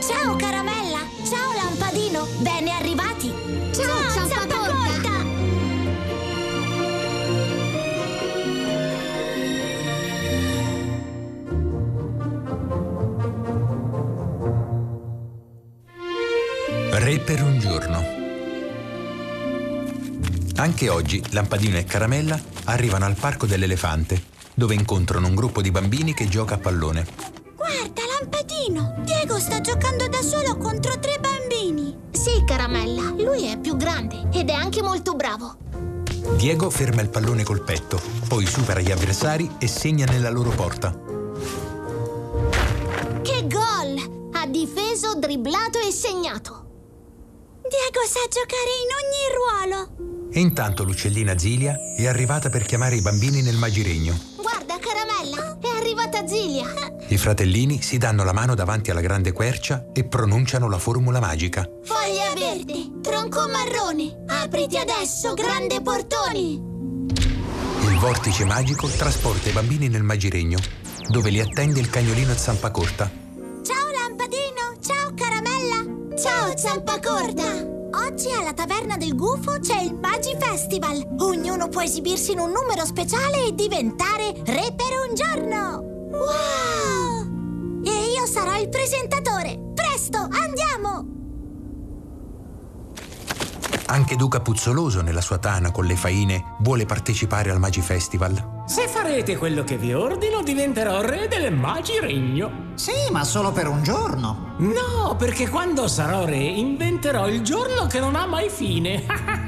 Ciao Caramella! Ciao Lampadino! Ben arrivati! Ciao Zampacorta! Re per un giorno. Anche oggi Lampadino e Caramella arrivano al parco dell'elefante, dove incontrano un gruppo di bambini che gioca a pallone. Guarda Lampadino! Diego sta giocando da solo contro 3 bambini! Sì, Caramella, lui è più grande ed è anche molto bravo. Diego ferma il pallone col petto, poi supera gli avversari e segna nella loro porta. Che gol! Ha difeso, dribblato e segnato. Diego sa giocare in ogni ruolo! E intanto l'uccellina Zilia è arrivata per chiamare i bambini nel magiregno. Guarda, Caramella, è arrivata Zilia. I fratellini si danno la mano davanti alla grande quercia e pronunciano la formula magica. Foglia verde, tronco marrone, apriti adesso, grande portone. Il vortice magico trasporta i bambini nel magiregno, dove li attende il cagnolino Zampacorta. Ciao Lampadino! Ciao Caramella! Ciao, Zampacorta! Oggi alla taverna del Gufo c'è il Magi Festival. Ognuno può esibirsi in un numero speciale e diventare re per un giorno. Wow! E io sarò il presentatore. Presto, andiamo! Anche Duca Puzzoloso, nella sua tana con le faine, vuole partecipare al Magi Festival. Se farete quello che vi ordino, diventerò re del Magiregno. Sì, ma solo per un giorno. No, perché quando sarò re inventerò il giorno che non ha mai fine.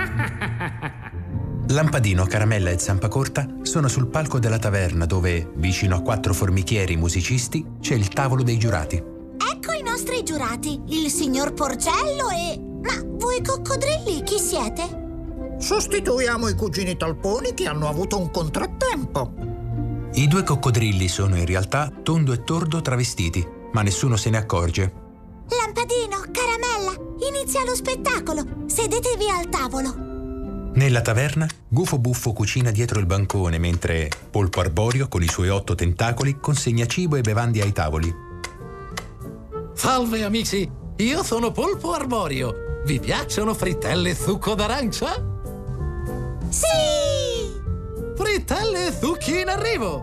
Lampadino, Caramella e Zampacorta sono sul palco della taverna dove, vicino a 4 formichieri musicisti, c'è il tavolo dei giurati. Ecco i nostri giurati, il signor Porcello e... Ma voi coccodrilli chi siete? Sostituiamo i cugini Talponi che hanno avuto un contrattempo. I 2 coccodrilli sono in realtà Tondo e Tordo travestiti, ma nessuno se ne accorge. Lampadino, Caramella, inizia lo spettacolo. Sedetevi al tavolo. Nella taverna, Gufo Buffo cucina dietro il bancone, mentre Polpo Arborio, con i suoi 8 tentacoli, consegna cibo e bevande ai tavoli. Salve amici, io sono Polpo Arborio. Vi piacciono frittelle e succo d'arancia? Sì! Frittelle e succhi in arrivo!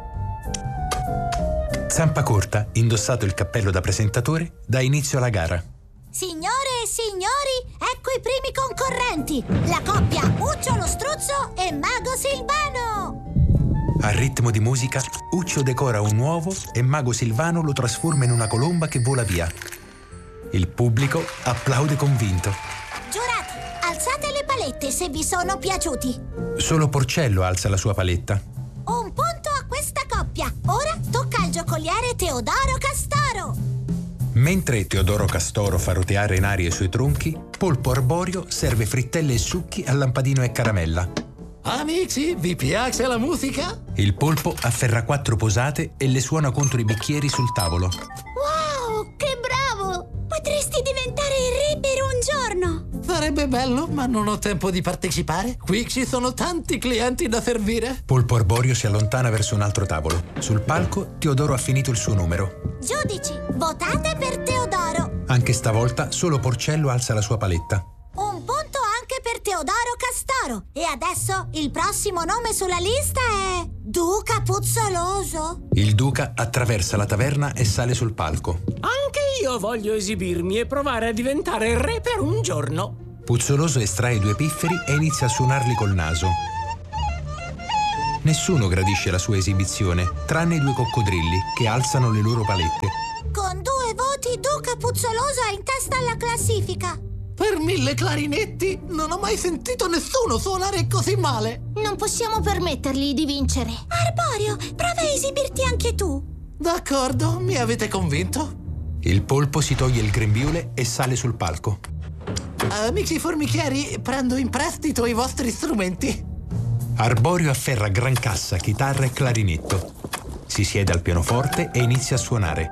Zampacorta, indossato il cappello da presentatore, dà inizio alla gara. Signore e signori, ecco i primi concorrenti. La coppia Uccio lo Struzzo e Mago Silvano. Al ritmo di musica, Uccio decora un uovo e Mago Silvano lo trasforma in una colomba che vola via. Il pubblico applaude convinto. Giurati, alzate le palette se vi sono piaciuti. Solo Porcello alza la sua paletta. Un punto a questa coppia. Ora tocca al giocoliere Teodoro Castoro. Mentre Teodoro Castoro fa roteare in aria i suoi tronchi, Polpo Arborio serve frittelle e succhi a Lampadino e Caramella. Amici, vi piace la musica? Il polpo afferra 4 posate e le suona contro i bicchieri sul tavolo. Wow, che bravo! Potresti diventare il re per un giorno. Sarebbe bello, ma non ho tempo di partecipare. Qui ci sono tanti clienti da servire. Polpo Arborio si allontana verso un altro tavolo. Sul palco, Teodoro ha finito il suo numero. Giudici, votate per Teodoro. Anche stavolta, solo Porcello alza la sua paletta. Un punto anche per Teodoro Castoro. E adesso il prossimo nome sulla lista è... Duca Puzzoloso. Il duca attraversa la taverna e sale sul palco. Anche io voglio esibirmi e provare a diventare re per un giorno. Puzzoloso estrae 2 pifferi e inizia a suonarli col naso. Nessuno gradisce la sua esibizione, tranne i 2 coccodrilli, che alzano le loro palette. Con 2 voti Duca Puzzoloso è in testa alla classifica. Per 1000 clarinetti non ho mai sentito nessuno suonare così male. Non possiamo permettergli di vincere. Arborio, prova a esibirti anche tu. D'accordo, mi avete convinto. Il polpo si toglie il grembiule e sale sul palco. Amici formichieri, prendo in prestito i vostri strumenti. Arborio afferra grancassa, chitarra e clarinetto. Si siede al pianoforte e inizia a suonare.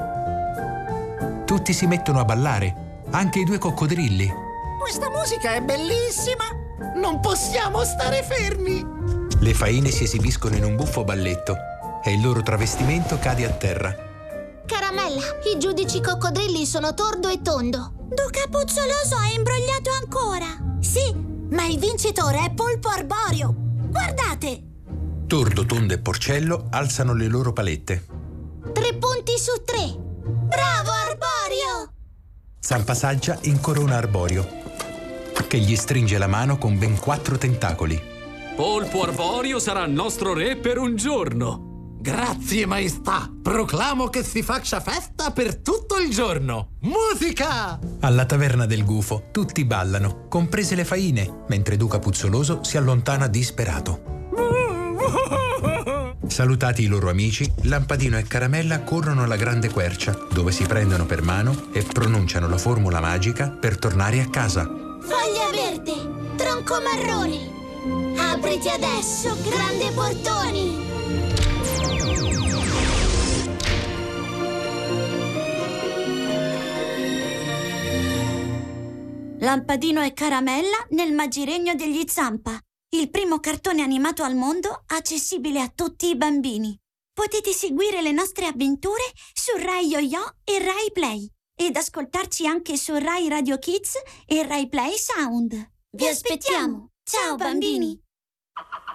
Tutti si mettono a ballare. Anche i 2 coccodrilli. Questa musica è bellissima! Non possiamo stare fermi! Le faine si esibiscono in un buffo balletto e il loro travestimento cade a terra. Caramella. I giudici coccodrilli sono Tordo e Tondo. Duca Puzzoloso è imbrogliato ancora. Sì, ma il vincitore è Polpo Arborio. Guardate! Tordo, Tondo e Porcello alzano le loro palette. 3 punti su 3. Bravo Arborio! Zampa Saggia incorona Arborio, che gli stringe la mano con ben 4 tentacoli. Polpo Arborio sarà nostro re per un giorno. Grazie, maestà. Proclamo che si faccia festa per tutto il giorno. Musica! Alla taverna del gufo tutti ballano, comprese le faine, mentre Duca Puzzoloso si allontana disperato. Salutati i loro amici, Lampadino e Caramella corrono alla grande quercia, dove si prendono per mano e pronunciano la formula magica per tornare a casa. Foglia verde, tronco marrone. Apriti adesso, grande portoni. Lampadino e Caramella nel Magiregno degli Zampa, il primo cartone animato al mondo accessibile a tutti i bambini. Potete seguire le nostre avventure su Rai Yo-Yo e Rai Play ed ascoltarci anche su Rai Radio Kids e Rai Play Sound. Vi aspettiamo. Ciao bambini!